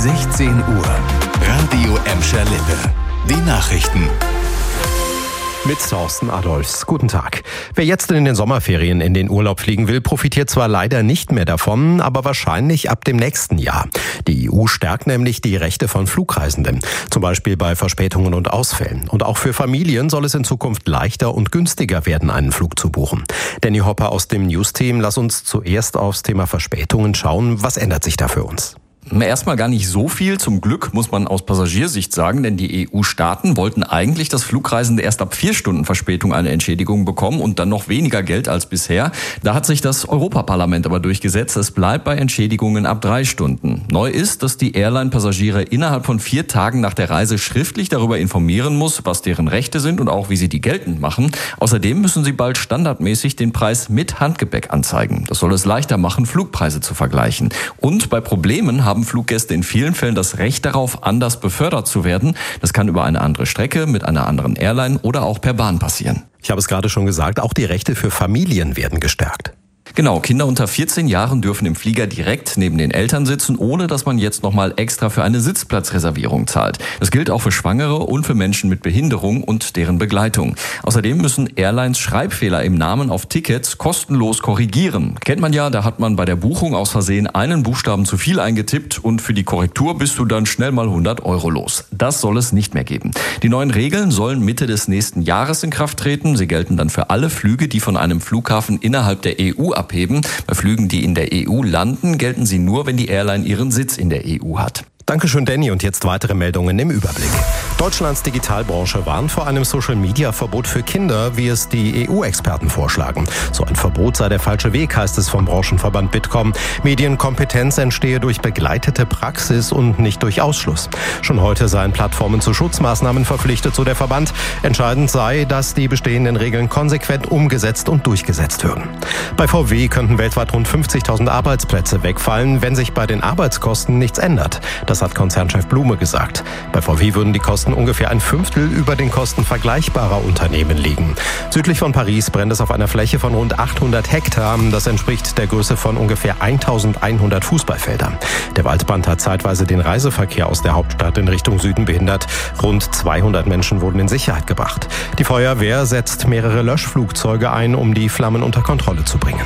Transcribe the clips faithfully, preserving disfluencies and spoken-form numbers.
sechzehn Uhr. Radio Emscher Lippe. Die Nachrichten. Mit Thorsten Adolfs. Guten Tag. Wer jetzt in den Sommerferien in den Urlaub fliegen will, profitiert zwar leider nicht mehr davon, aber wahrscheinlich ab dem nächsten Jahr. Die E U stärkt nämlich die Rechte von Flugreisenden, zum Beispiel bei Verspätungen und Ausfällen. Und auch für Familien soll es in Zukunft leichter und günstiger werden, einen Flug zu buchen. Danny Hopper aus dem News-Team, lass uns zuerst aufs Thema Verspätungen schauen. Was ändert sich da für uns? Erstmal gar nicht so viel, zum Glück, muss man aus Passagiersicht sagen, denn die E U-Staaten wollten eigentlich, dass Flugreisende erst ab vier Stunden Verspätung eine Entschädigung bekommen und dann noch weniger Geld als bisher. Da hat sich das Europaparlament aber durchgesetzt. Es bleibt bei Entschädigungen ab drei Stunden. Neu ist, dass die Airline-Passagiere innerhalb von vier Tagen nach der Reise schriftlich darüber informieren muss, was deren Rechte sind und auch, wie sie die geltend machen. Außerdem müssen sie bald standardmäßig den Preis mit Handgepäck anzeigen. Das soll es leichter machen, Flugpreise zu vergleichen. Und bei Problemen haben Fluggäste in vielen Fällen das Recht darauf, anders befördert zu werden. Das kann über eine andere Strecke, mit einer anderen Airline oder auch per Bahn passieren. Ich habe es gerade schon gesagt, auch die Rechte für Familien werden gestärkt. Genau, Kinder unter vierzehn Jahren dürfen im Flieger direkt neben den Eltern sitzen, ohne dass man jetzt nochmal extra für eine Sitzplatzreservierung zahlt. Das gilt auch für Schwangere und für Menschen mit Behinderung und deren Begleitung. Außerdem müssen Airlines Schreibfehler im Namen auf Tickets kostenlos korrigieren. Kennt man ja, da hat man bei der Buchung aus Versehen einen Buchstaben zu viel eingetippt und für die Korrektur bist du dann schnell mal hundert Euro los. Das soll es nicht mehr geben. Die neuen Regeln sollen Mitte des nächsten Jahres in Kraft treten. Sie gelten dann für alle Flüge, die von einem Flughafen innerhalb der E U abheben. Bei Flügen, die in der E U landen, gelten sie nur, wenn die Airline ihren Sitz in der E U hat. Dankeschön, Danny. Und jetzt weitere Meldungen im Überblick. Deutschlands Digitalbranche warnt vor einem Social-Media-Verbot für Kinder, wie es die E U-Experten vorschlagen. So ein Verbot sei der falsche Weg, heißt es vom Branchenverband Bitkom. Medienkompetenz entstehe durch begleitete Praxis und nicht durch Ausschluss. Schon heute seien Plattformen zu Schutzmaßnahmen verpflichtet, so der Verband. Entscheidend sei, dass die bestehenden Regeln konsequent umgesetzt und durchgesetzt würden. Bei V W könnten weltweit rund fünfzigtausend Arbeitsplätze wegfallen, wenn sich bei den Arbeitskosten nichts ändert. Das hat Konzernchef Blume gesagt. Bei V W würden die Kosten ungefähr ein Fünftel über den Kosten vergleichbarer Unternehmen liegen. Südlich von Paris brennt es auf einer Fläche von rund achthundert Hektar. Das entspricht der Größe von ungefähr eintausendeinhundert Fußballfeldern. Der Waldbrand hat zeitweise den Reiseverkehr aus der Hauptstadt in Richtung Süden behindert. Rund zweihundert Menschen wurden in Sicherheit gebracht. Die Feuerwehr setzt mehrere Löschflugzeuge ein, um die Flammen unter Kontrolle zu bringen.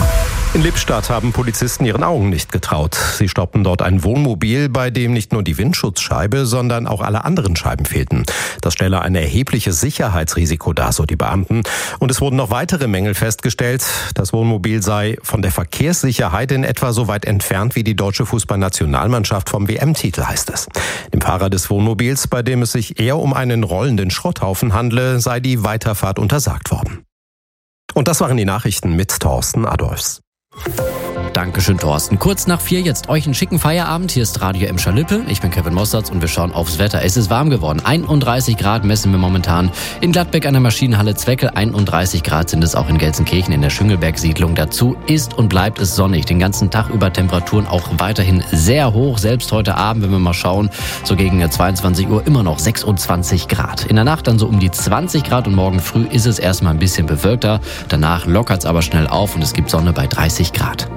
In Lippstadt haben Polizisten ihren Augen nicht getraut. Sie stoppten dort ein Wohnmobil, bei dem nicht nur die Windschutzscheibe, sondern auch alle anderen Scheiben fehlten. Das stelle ein erhebliches Sicherheitsrisiko dar, so die Beamten. Und es wurden noch weitere Mängel festgestellt. Das Wohnmobil sei von der Verkehrssicherheit in etwa so weit entfernt wie die deutsche Fußballnationalmannschaft vom W M-Titel, heißt es. Dem Fahrer des Wohnmobils, bei dem es sich eher um einen rollenden Schrotthaufen handle, sei die Weiterfahrt untersagt worden. Und das waren die Nachrichten mit Thorsten Adolfs. Dankeschön, Thorsten. Kurz nach vier jetzt euch einen schicken Feierabend. Hier ist Radio Emscher Lippe. Ich bin Kevin Mossertz und wir schauen aufs Wetter. Es ist warm geworden. einunddreißig Grad messen wir momentan in Gladbeck an der Maschinenhalle Zweckel. einunddreißig Grad sind es auch in Gelsenkirchen in der Schüngelberg-Siedlung. Dazu ist und bleibt es sonnig. Den ganzen Tag über Temperaturen auch weiterhin sehr hoch. Selbst heute Abend, wenn wir mal schauen, so gegen zweiundzwanzig Uhr immer noch sechsundzwanzig Grad. In der Nacht dann so um die zwanzig Grad und morgen früh ist es erstmal ein bisschen bewölkter. Danach lockert es aber schnell auf und es gibt Sonne bei dreißig Grad.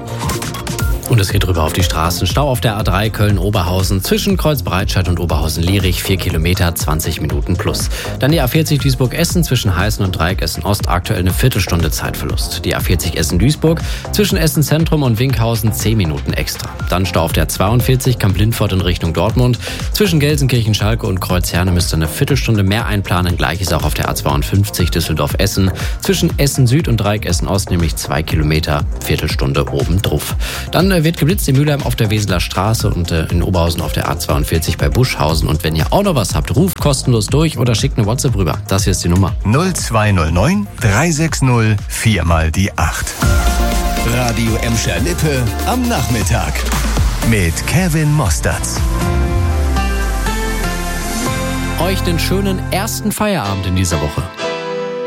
Und es geht rüber auf die Straßen. Stau auf der A drei Köln-Oberhausen zwischen Kreuzbreitscheid und Oberhausen-Lierich. vier Kilometer, zwanzig Minuten plus. Dann die A vierzig Duisburg-Essen zwischen Heißen und Dreieck Essen-Ost. Aktuell eine Viertelstunde Zeitverlust. Die A vierzig Essen-Duisburg zwischen Essen-Zentrum und Winkhausen zehn Minuten extra. Dann Stau auf der zweiundvierzig Kamp-Lindfort in Richtung Dortmund. Zwischen Gelsenkirchen-Schalke und Kreuzherne müsst ihr eine Viertelstunde mehr einplanen. Gleiches auch auf der A zweiundfünfzig Düsseldorf-Essen. Zwischen Essen-Süd und Dreieck Essen-Ost nämlich zwei Kilometer, Viertelstunde oben drauf. Dann wird geblitzt in Mülheim auf der Weseler Straße und äh, in Oberhausen auf der A zweiundvierzig bei Buschhausen. Und wenn ihr auch noch was habt, ruft kostenlos durch oder schickt eine WhatsApp rüber. Das hier ist die Nummer. null zwei null neun drei sechs null vier mal die acht. Radio Emscher Lippe am Nachmittag. Mit Kevin Mossertz. Euch den schönen ersten Feierabend in dieser Woche.